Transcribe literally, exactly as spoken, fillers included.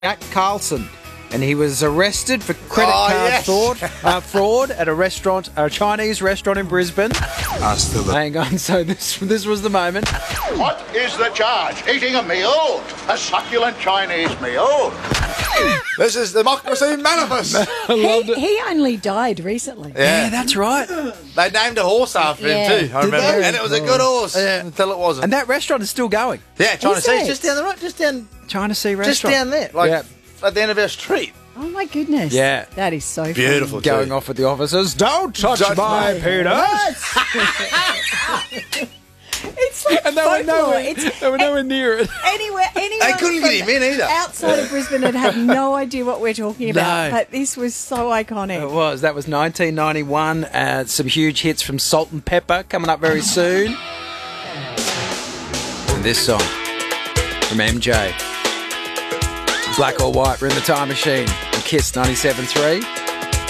Jack Carlson, and he was arrested for credit Oh, card yes. fraud, uh, fraud at a restaurant, a Chinese restaurant in Brisbane. Hasta the... Hang on, so this this was the moment. What is the charge? Eating a meal? A succulent Chinese meal? This is Democracy Manifest. I loved He, it. he only died recently. Yeah, that's right. They named a horse after Yeah. him too, I Did remember. they? And it was a good horse Yeah. until it wasn't. And that restaurant is still going. yeah, China Is Sea, it? just down the road, just down, China Sea just restaurant. down there, like Yeah. at the end of our street. Oh my goodness. Yeah. That is so Beautiful. Going too. off with the officers. Don't touch Touch my my penis. fun. It's like And they were folklore. nowhere, It's they were nowhere near it. anywhere, anyone They couldn't get from him in either. outside of Brisbane would have no idea what we're talking about. No. But this was so iconic. It was. That was nineteen ninety-one. Uh, some huge hits from Salt and Pepper coming up very soon. And this song from M J. Black or White, we're in the time machine. And Kiss ninety-seven point three.